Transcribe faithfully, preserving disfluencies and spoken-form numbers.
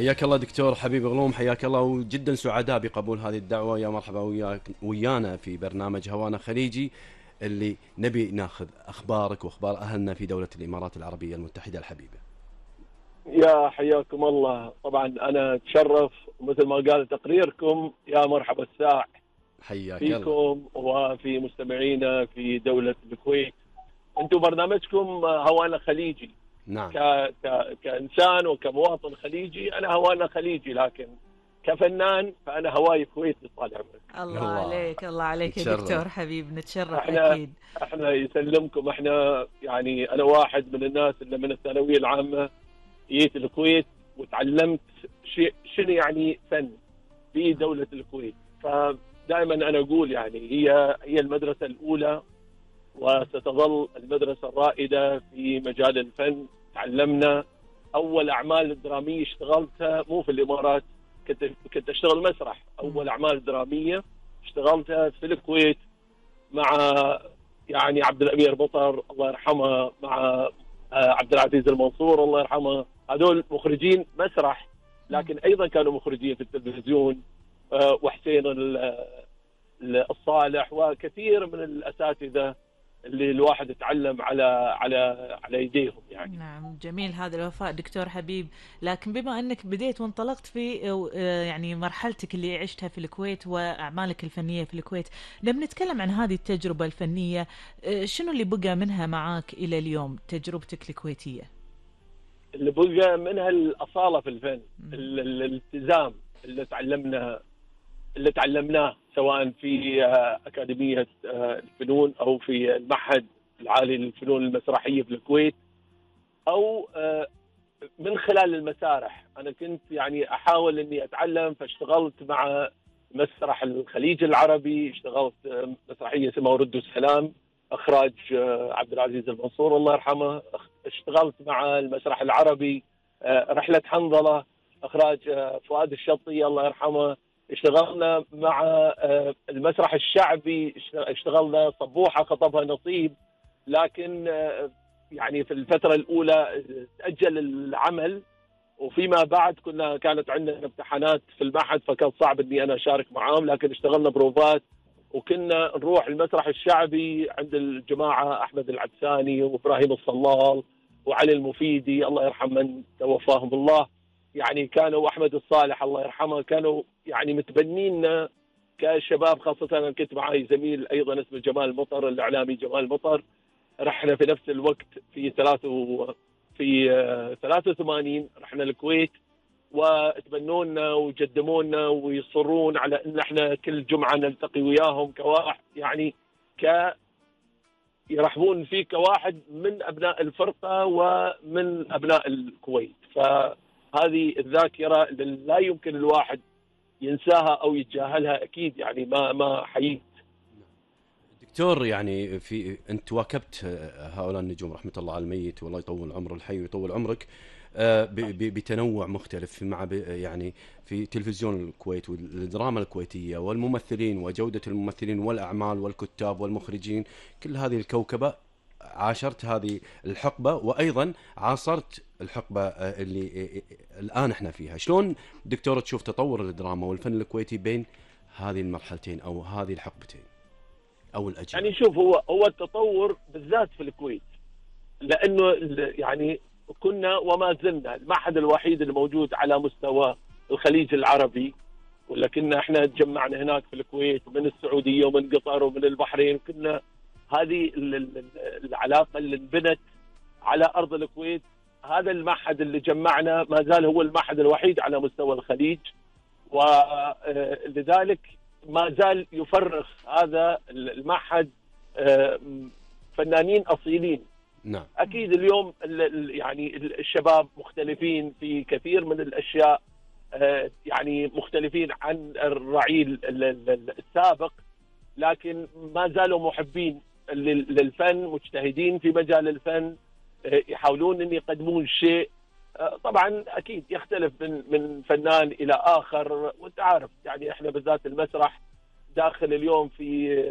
حياك الله دكتور حبيب غلوم، حياك الله، وجدا سعداء بقبول هذه الدعوة. يا مرحبا وياك ويانا في برنامج هوانا خليجي، اللي نبي ناخذ أخبارك وأخبار أهلنا في دولة الإمارات العربية المتحدة الحبيبة. يا حياكم الله. طبعا انا اتشرف مثل ما قال تقريركم، يا مرحبا الساع حياك الله. فيكم وفي مستمعينا في دولة الكويت. انتم برنامجكم هوانا خليجي. نعم. ك... ك... كانسان وكمواطن خليجي انا هوانا خليجي، لكن كفنان فانا هواي كويتي طال عمرك. الله الله عليك، الله عليك يا نتشرف. دكتور حبيب، نتشرف احنا أكيد. احنا يسلمكم. احنا يعني انا واحد من الناس اللي من الثانويه العامه جيت الكويت وتعلمت شيء شنو يعني فن في دولة الكويت. فدائما أنا أقول يعني هي هي المدرسة الأولى وستظل المدرسة الرائدة في مجال الفن. تعلمنا أول أعمال درامية اشتغلتها مو في الإمارات، كنت كنت أشتغل مسرح. أول أعمال درامية اشتغلتها في الكويت مع يعني عبد الأمير بطر الله يرحمه، مع آه، عبد العزيز المنصور الله يرحمه. هذول مخرجين مسرح، لكن ايضا كانوا مخرجين في التلفزيون. آه، وحسين ال- ال- الصالح وكثير من الاساتذه اللي الواحد يتعلم على على على يديهم يعني. نعم، جميل هذا الوفاء دكتور حبيب. لكن بما أنك بديت وانطلقت في آه، يعني مرحلتك اللي عشتها في الكويت وأعمالك الفنية في الكويت، لما نتكلم عن هذه التجربة الفنية، آه، شنو اللي بقى منها معاك إلى اليوم، تجربتك الكويتية؟ اللي بقى منها الاصاله في الفن، مم. ال- ال- الالتزام اللي تعلمنا اللي تعلمناه سواء في آه، اكاديميه آه، الفنون او في المعهد العالي للفنون المسرحيه في الكويت، او آه، من خلال المسارح. انا كنت يعني احاول اني اتعلم، فاشتغلت مع مسرح الخليج العربي، اشتغلت مسرحيه اسمها ورد السلام اخراج آه، عبد العزيز المنصور الله يرحمه. اشتغلت مع المسرح العربي آه، رحله حنظله اخراج آه، فؤاد الشطي الله يرحمه. اشتغلنا مع آه، المسرح الشعبي، اشتغلنا صبوحه خطبها نصيب. لكن آه، يعني في الفترة الأولى تأجل العمل، وفيما بعد كنا كانت عندنا امتحانات في المعهد، فكان صعب إني أنا أشارك معاهم، لكن اشتغلنا بروفات. وكنا نروح المسرح الشعبي عند الجماعة أحمد العبساني وإبراهيم الصلال وعلي المفيدي الله يرحم من توفاهم الله. يعني كانوا أحمد الصالح الله يرحمه، كانوا يعني متبنين كشباب. خاصة أنا كنت معي زميل أيضا اسمه جمال مطر، الإعلامي جمال مطر. رحنا في نفس الوقت في ثلاثة و... في آه، ثلاثة وثمانين رحنا الكويت، وتبنونا وجدمونا ويصرون على ان احنا كل جمعه نلتقي وياهم كواحد، يعني ك يرحبون فيه كواحد من ابناء الفرقه ومن ابناء الكويت. فهذه الذاكره اللي لا يمكن الواحد ينساها او يتجاهلها اكيد. يعني ما ما حييت. دكتور، يعني في انت واكبت هؤلاء النجوم رحمه الله على الميت، والله يطول عمر الحي ويطول عمرك، آه، ب- ب- بتنوع مختلف مع ب- يعني في تلفزيون الكويت والدراما الكويتيه والممثلين وجوده الممثلين والاعمال والكتاب والمخرجين، كل هذه الكوكبه عاشرت هذه الحقبه، وايضا عاصرت الحقبه آه، اللي آه، آه، الان احنا فيها. شلون دكتور تشوف تطور الدراما والفن الكويتي بين هذه المرحلتين او هذه الحقبتين او الاجيال؟ يعني شوف، هو هو التطور بالذات في الكويت، لانه ال- يعني كنا وما زلنا المعهد الوحيد الموجود على مستوى الخليج العربي، ولكن احنا تجمعنا هناك في الكويت ومن السعوديه ومن قطر ومن البحرين. كنا هذه ال- ال- العلاقه اللي انبنت على ارض الكويت. هذا المعهد اللي جمعنا ما زال هو المعهد الوحيد على مستوى الخليج، ولذلك ما زال يفرخ هذا المعهد آه، فنانين اصيلين. نعم. اكيد اليوم ال- ال- يعني ال- الشباب مختلفين في كثير من الاشياء، آه، يعني مختلفين عن الرعيل ال- ال- السابق، لكن ما زالوا محبين لل- للفن، مجتهدين في مجال الفن، آه، يحاولون ان يقدمون شيء. آه، طبعا اكيد يختلف من من فنان الى اخر، وانت عارف يعني احنا بالذات المسرح داخل اليوم في